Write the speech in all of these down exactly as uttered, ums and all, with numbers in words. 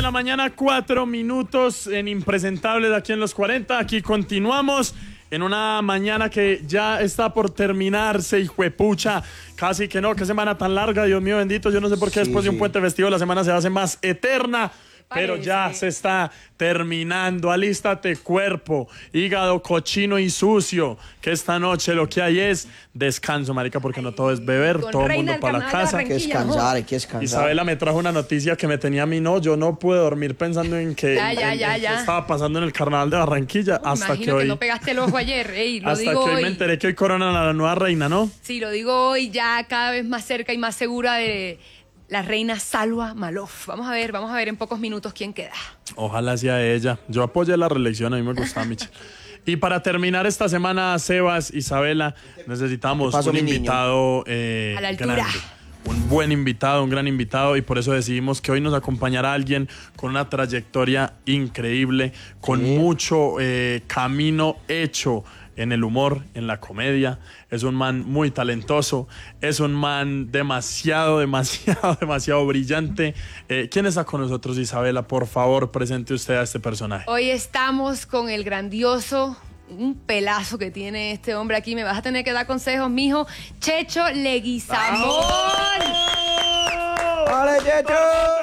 la mañana, cuatro minutos en Impresentables aquí en los cuarenta. Aquí continuamos en una mañana que ya está por terminarse, hijuepucha. Casi que no, qué semana tan larga, Dios mío bendito. Yo no sé por qué sí, después sí. de un puente festivo la semana se hace más eterna. Pero ya se está terminando. Alístate, cuerpo, hígado cochino y sucio, que esta noche lo que hay es descanso, marica, porque no todo es beber, Con todo el Reina mundo del para la Carnaval de casa. Hay que descansar, hay que descansar. Isabela me trajo una noticia que me tenía a mí, no, yo no pude dormir pensando en que, Ya, ya, en- ya, en ya. qué estaba pasando en el carnaval de Barranquilla, Me hasta imagino que hoy, que no pegaste el ojo ayer. Ey, lo hasta que digo hoy hoy. me enteré que hoy coronan a la nueva reina, ¿no? Sí, lo digo hoy ya cada vez más cerca y más segura de la reina Salwa Malof. Vamos a ver, vamos a ver en pocos minutos quién queda. Ojalá sea ella. Yo apoyé la reelección, a mí me gustaba Michelle. Y para terminar esta semana, Sebas, Isabela, necesitamos ¿Qué pasó, un mi niño? invitado eh, A la altura. grande. Un buen invitado, un gran invitado, y por eso decidimos que hoy nos acompañará alguien con una trayectoria increíble, con Sí. mucho eh, camino hecho en el humor, en la comedia. Es un man muy talentoso, es un man demasiado, demasiado, demasiado brillante. Eh, ¿Quién está con nosotros, Isabela? Por favor, presente usted a este personaje. Hoy estamos con el grandioso, un pelazo que tiene este hombre aquí. Me vas a tener que dar consejos, mijo. Checho Leguizamón. ¡Vale, Checho!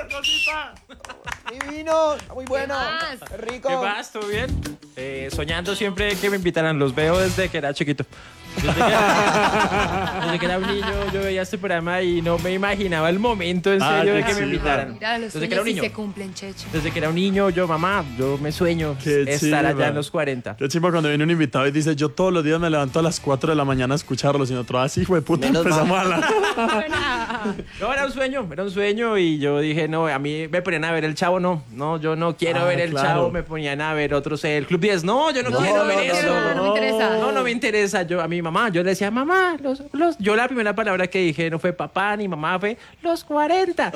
Divino, muy bueno, más? rico. ¿Qué más? ¿Todo bien? Eh, soñando siempre que me invitaran. Los veo desde que era chiquito. Desde que era, desde que era un niño yo veía este programa y no me imaginaba el momento en Ah, serio de qué que me chido. invitaran. Mira, los Desde que era sueños un sí niño. se cumplen, Checho. Desde que era un niño, yo, mamá, yo me sueño Qué estar allá chiva. en los cuarenta. Qué chimba cuando viene un invitado y dice, yo todos los días me levanto a las cuatro de la mañana a escucharlo, y nosotros así, hijo de puta, Menos empezamos a mal. hablar. No, era un sueño, era un sueño y yo dije, no, a mí me ponían a ver El Chavo, no, no, yo no quiero Ah, ver El claro. Chavo, me ponían a ver otros, eh, el Club diez, no, yo no, No, quiero no, ver no, eso. No, no me interesa. No, no me interesa. Yo a mi mamá, yo le decía, mamá, los, los, yo la primera palabra que dije no fue papá ni mamá, fue los cuarenta.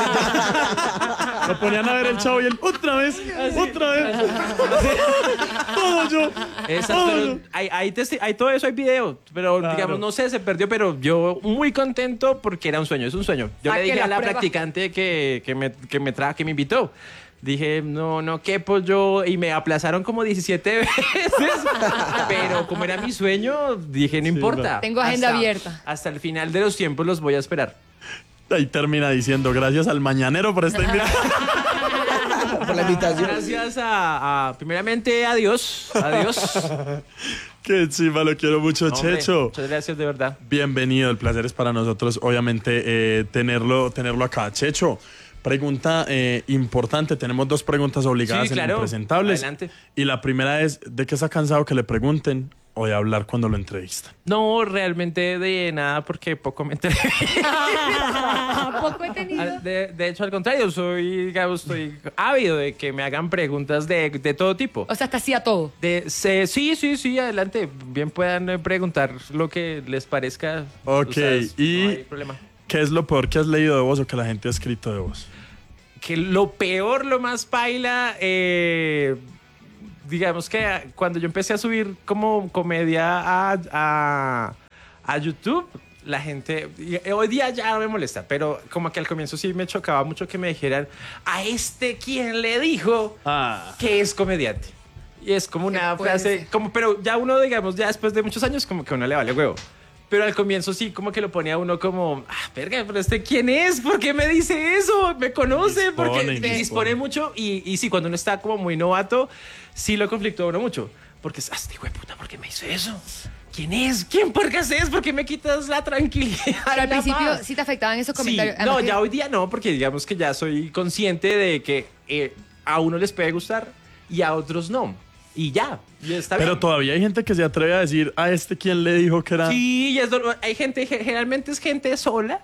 Lo ponían a ver el Chavo y él, otra vez, otra vez. Todo yo. Exacto, todo pero yo. hay, hay, testi- hay todo eso, hay video, pero Claro. digamos, no sé, se perdió, pero yo muy contento porque era un sueño, es un sueño. Yo Ah, le que dije la a la prueba. practicante que, que, me, que me trajo, que me invitó. Dije, no, no, qué pues yo, y me aplazaron como diecisiete veces, pero como era mi sueño, dije, no importa. Tengo agenda Hasta- abierta. Hasta el final de los tiempos los voy a esperar. Ahí termina diciendo, gracias al mañanero por esta invitación. Por la invitación. Gracias a, a- primeramente a Dios, a Dios. Qué chimba, lo quiero mucho, Hombre, Checho. muchas gracias, de verdad. Bienvenido, el placer es para nosotros, obviamente, eh, tenerlo, tenerlo acá. Checho, pregunta eh, importante, tenemos dos preguntas obligadas Sí, en claro. Impresentables. Adelante. Y la primera es, ¿de qué está cansado que le pregunten o de hablar cuando lo entrevistan? No, realmente de nada, porque poco me enteré. Poco he tenido. Al- De, de hecho, al contrario, soy, digamos, estoy ávido de que me hagan preguntas de, de todo tipo. O sea, hasta hacía todo. De, se- sí, sí, sí, adelante. Bien puedan eh, preguntar lo que les parezca. Ok, Ustedes, y- no hay problema. ¿Qué es lo peor que has leído de vos o que la gente ha escrito de vos? Que lo peor, lo más paila, eh, digamos que cuando yo empecé a subir como comedia a, a, a YouTube, la gente, y hoy día ya no me molesta, pero como que al comienzo sí me chocaba mucho que me dijeran, ¿a este quién le dijo Ah, que es comediante? Y es como una ¿Qué puede frase, ser? como, pero ya uno, digamos, ya después de muchos años, como que a uno le vale huevo. Pero al comienzo sí, como que lo ponía uno como, ah, verga, pero este quién es, ¿por qué me dice eso? ¿Me conoce? Dispone, Porque dispone. dispone mucho y, y sí, cuando uno está como muy novato, sí lo conflictúa uno mucho. Porque es, ah, este hijo de puta, ¿por qué me hizo eso? ¿Quién es? ¿Quién por qué haces? ¿Por qué me quitas la tranquilidad? Pero al la principio paz? sí te afectaban esos Sí, comentarios. no, Además ya que- hoy día no, porque digamos que ya soy consciente de que eh, a uno les puede gustar y a otros no. Y ya, y está pero bien. todavía hay gente que se atreve a decir, ¿a este quién le dijo que era? Sí, y es normal. Hay gente, ge- generalmente es gente sola.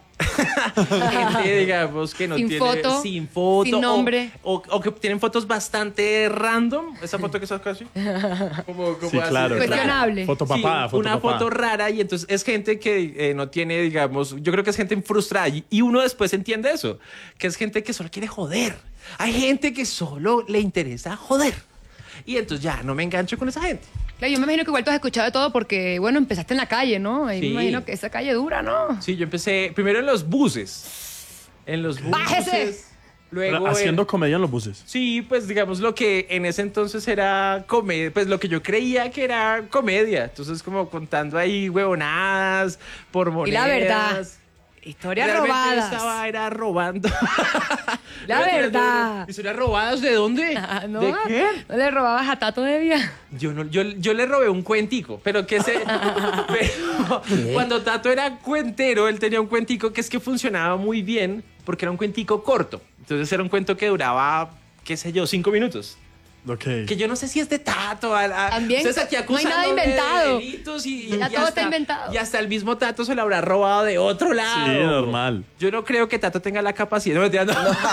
Gente, digamos, que no Sin tiene... foto, sin foto. sin o- nombre. O, o que tienen fotos bastante random. Esa foto que saca así. Como, como Sí, así, claro. rara. Cuestionable. Foto Sí, papada, foto una papada. foto rara y entonces es gente que eh, no tiene, digamos, yo creo que es gente frustrada y, y uno después entiende eso, que es gente que solo quiere joder. Hay gente que solo le interesa joder. Y entonces ya no me engancho con esa gente. Claro, yo me imagino que igual tú has escuchado de todo porque, bueno, empezaste en la calle, ¿no? Ahí Sí. me imagino que esa calle dura, ¿no? Sí, yo empecé primero en los buses. En los buses. ¡Bájese! Luego Haciendo en- comedia en los buses. Sí, pues digamos lo que en ese entonces era comedia, pues lo que yo creía que era comedia. Entonces como contando ahí huevonadas por Y monedas. la verdad, historias Realmente robadas. estaba era robando. La No, pero verdad. no, ¿historias robadas de dónde? Ah, ¿no? ¿De qué? ¿No le robabas a Tato de Vía? Yo, no, yo, yo le robé un cuentico, pero que se... pero cuando Tato era cuentero, él tenía un cuentico que es que funcionaba muy bien porque era un cuentico corto. Entonces era un cuento que duraba, qué sé yo, cinco minutos. Ok. Que yo no sé si es de Tato. A, a- También, ustedes aquí no hay nada acusándome de inventado. delitos y, y- Ya y todo hasta, está inventado. Y hasta el mismo Tato se lo habrá robado de otro lado. Sí, normal. Yo no creo que Tato tenga la capacidad. No, mentira, no.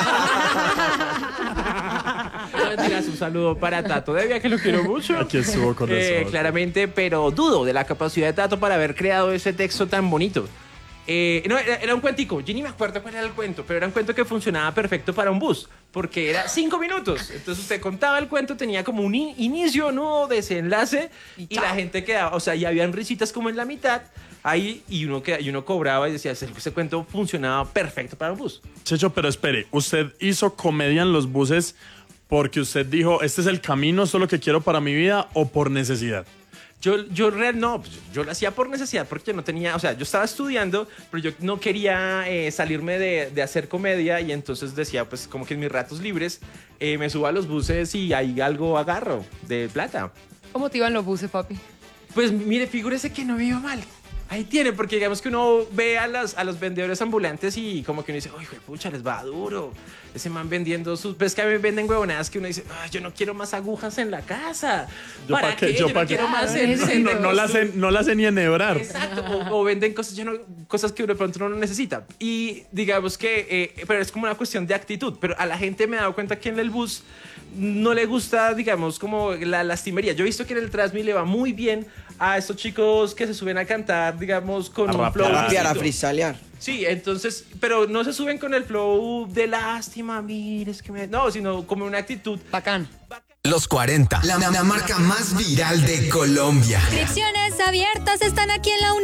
No, mentiras, un saludo para Tato Devia, que lo quiero mucho. Aquí estuvo con Eh, nosotros. claramente, pero dudo de la capacidad de Tato para haber creado ese texto tan bonito. Eh, no, era, era un cuentico. Yo ni me acuerdo cuál era el cuento, pero era un cuento que funcionaba perfecto para un bus, porque era cinco minutos. Entonces usted contaba el cuento, tenía como un in- inicio, nudo, desenlace, y, la gente quedaba, o sea, y habían risitas como en la mitad, ahí, y uno, queda- y uno cobraba y decía, ese, ese cuento funcionaba perfecto para un bus. Checho, pero espere, ¿usted hizo comedia en los buses porque usted dijo, este es el camino, esto es lo que quiero para mi vida, o por necesidad? Yo, yo real, no, pues, yo lo hacía por necesidad porque yo no tenía, o sea, yo estaba estudiando, pero yo no quería eh, salirme de, de hacer comedia y entonces decía, pues como que en mis ratos libres eh, me subo a los buses y ahí algo agarro de plata. ¿Cómo te iban los buses, papi? Pues mire, figúrese que no me iba mal. Ahí tiene, porque digamos que uno ve a, las, a los vendedores ambulantes y como que uno dice, uy, pucha, les va duro. Ese man vendiendo sus... Ves que a mí me venden huevonadas que uno dice, "Ay, yo no quiero más agujas en la casa. Yo ¿Para pa' qué, qué? yo Yo, pa' no qué". quiero más Claro, en, es en- No, no, la sé, no la sé ni enhebrar. Exacto, o, o venden cosas, yo no- cosas que de pronto uno no necesita. Y digamos que, eh, pero es como una cuestión de actitud. Pero a la gente me he dado cuenta que en el bus no le gusta, digamos, como la lastimería. Yo he visto que en el Transmi le va muy bien a estos chicos que se suben a cantar, digamos, con A un rapear. flow. A rapear, a distinto. freestylear. Sí, entonces, pero no se suben con el flow de lástima, mire, es que me... No, sino como una actitud. Bacán. Los cuarenta, la, la marca más viral de Colombia. Inscripciones abiertas están aquí en la Uni.